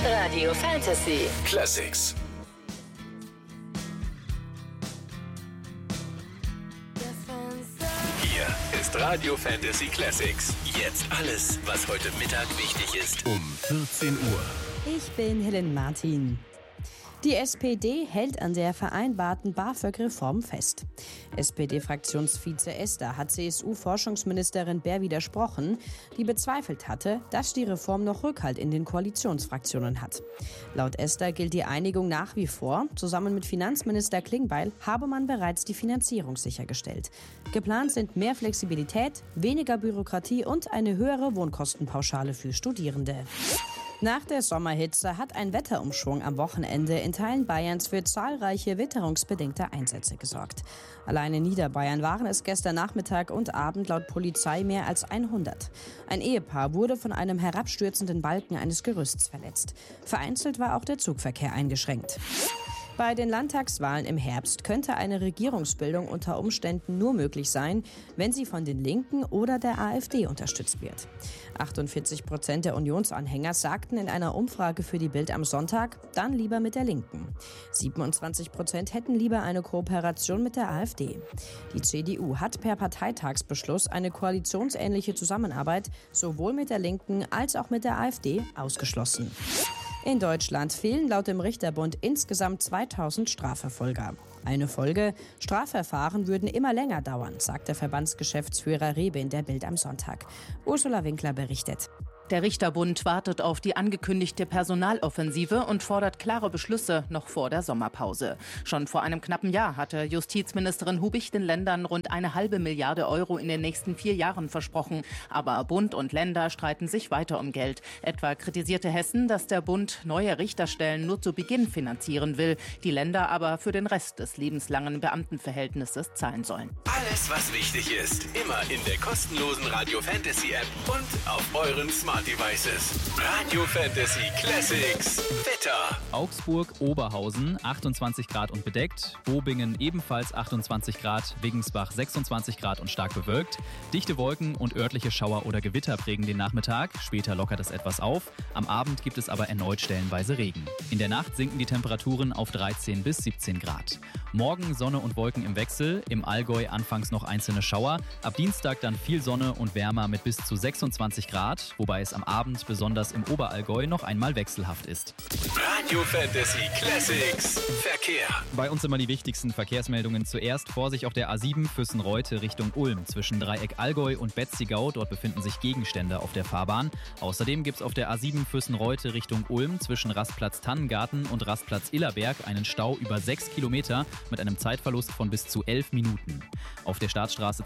Radio Fantasy Classics. Hier ist Radio Fantasy Classics. Jetzt alles, was heute Mittag wichtig ist. Um 14 Uhr. Ich bin Helen Martin. Die SPD hält an der vereinbarten BAföG-Reform fest. SPD-Fraktionsvize Esther hat CSU-Forschungsministerin Baer widersprochen, die bezweifelt hatte, dass die Reform noch Rückhalt in den Koalitionsfraktionen hat. Laut Esther gilt die Einigung nach wie vor. Zusammen mit Finanzminister Klingbeil habe man bereits die Finanzierung sichergestellt. Geplant sind mehr Flexibilität, weniger Bürokratie und eine höhere Wohnkostenpauschale für Studierende. Nach der Sommerhitze hat ein Wetterumschwung am Wochenende in Teilen Bayerns für zahlreiche witterungsbedingte Einsätze gesorgt. Allein in Niederbayern waren es gestern Nachmittag und Abend laut Polizei mehr als 100. Ein Ehepaar wurde von einem herabstürzenden Balken eines Gerüsts verletzt. Vereinzelt war auch der Zugverkehr eingeschränkt. Bei den Landtagswahlen im Herbst könnte eine Regierungsbildung unter Umständen nur möglich sein, wenn sie von den Linken oder der AfD unterstützt wird. 48% der Unionsanhänger sagten in einer Umfrage für die Bild am Sonntag, dann lieber mit der Linken. 27% hätten lieber eine Kooperation mit der AfD. Die CDU hat per Parteitagsbeschluss eine koalitionsähnliche Zusammenarbeit sowohl mit der Linken als auch mit der AfD ausgeschlossen. In Deutschland fehlen laut dem Richterbund insgesamt 2000 Strafverfolger. Eine Folge: Strafverfahren würden immer länger dauern, sagt der Verbandsgeschäftsführer Rebe in der Bild am Sonntag. Ursula Winkler berichtet. Der Richterbund wartet auf die angekündigte Personaloffensive und fordert klare Beschlüsse noch vor der Sommerpause. Schon vor einem knappen Jahr hatte Justizministerin Hubich den Ländern rund 1,5 Milliarde Euro in den nächsten 4 Jahren versprochen. Aber Bund und Länder streiten sich weiter um Geld. Etwa kritisierte Hessen, dass der Bund neue Richterstellen nur zu Beginn finanzieren will, die Länder aber für den Rest des lebenslangen Beamtenverhältnisses zahlen sollen. Alles, was wichtig ist, immer in der kostenlosen Radio Fantasy App und auf euren Smart Devices. Radio Fantasy Classics. Wetter. Augsburg, Oberhausen 28 Grad und bedeckt. Bobingen ebenfalls 28 Grad. Wiggensbach 26 Grad und stark bewölkt. Dichte Wolken und örtliche Schauer oder Gewitter prägen den Nachmittag. Später lockert es etwas auf. Am Abend gibt es aber erneut stellenweise Regen. In der Nacht sinken die Temperaturen auf 13 bis 17 Grad. Morgen Sonne und Wolken im Wechsel. Im Allgäu anfangs noch einzelne Schauer. Ab Dienstag dann viel Sonne und wärmer mit bis zu 26 Grad. Wobei es am Abend besonders im Oberallgäu noch einmal wechselhaft ist. Radio Fantasy Classics. Verkehr. Bei uns immer die wichtigsten Verkehrsmeldungen. Zuerst Vorsicht auf der A7 Füssen-Reute Richtung Ulm. Zwischen Dreieck Allgäu und Betzigau. Dort befinden sich Gegenstände auf der Fahrbahn. Außerdem gibt es auf der A7 Füssen-Reute Richtung Ulm zwischen Rastplatz Tannengarten und Rastplatz Illerberg einen Stau über 6 Kilometer mit einem Zeitverlust von bis zu 11 Minuten. Auf der Staatsstraße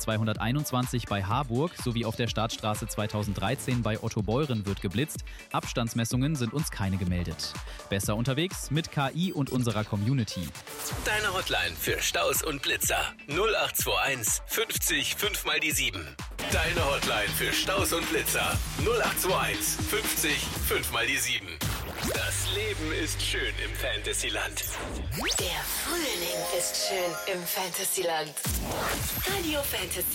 2221 bei Harburg sowie auf der Staatsstraße 2013 bei Ottobeuren wird geblitzt. Abstandsmessungen sind uns keine gemeldet. Besser unterwegs mit KI und unserer Community. Deine Hotline für Staus und Blitzer. 0821 50 5 mal die 7. Deine Hotline für Staus und Blitzer. 0821 50 5 mal die 7. Das Leben ist schön im Fantasyland. Der Frühling ist schön im Fantasyland. Radio Fantasy